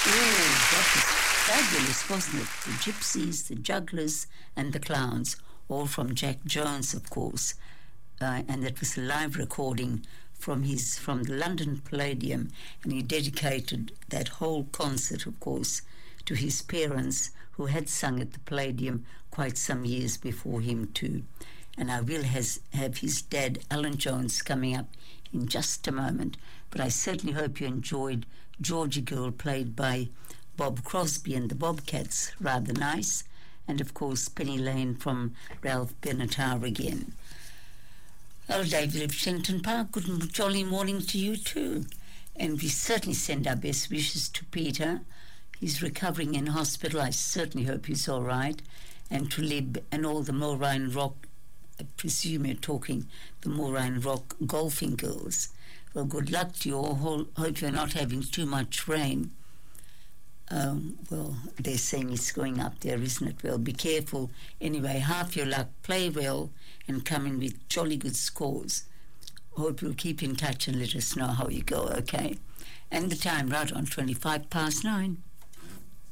Oh, that was fabulous, wasn't it? The Gypsies, the Jugglers, and the Clowns, all from Jack Jones, of course. And that was a live recording from the London Palladium, and he dedicated that whole concert, of course, to his parents, who had sung at the Palladium quite some years before him too. And I will have his dad, Alan Jones, coming up in just a moment. But I certainly hope you enjoyed Georgie Girl, played by Bob Crosby and the Bobcats, rather nice. And of course, Penny Lane from Ralph Benatar again. Oh, David of Shenton Park, good jolly morning to you too. And we certainly send our best wishes to Peter. He's recovering in hospital. I certainly hope he's all right. And to Lib and all the Moorine Rock, I presume you're talking the Moorine Rock golfing girls. Well, good luck to you all. Hope you're not having too much rain. Well, they're saying it's going up there, isn't it? Well, be careful. Anyway, half your luck, play well, and come in with jolly good scores. Hope you'll keep in touch and let us know how you go, okay? And the time right on 9:25.